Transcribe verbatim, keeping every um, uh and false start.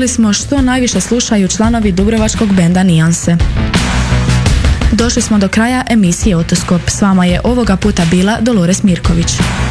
Čuli smo što najviše slušaju članovi dubrovačkog benda Nijanse. Došli smo do kraja emisije Otoskop. S vama je ovoga puta bila Dolores Mirković.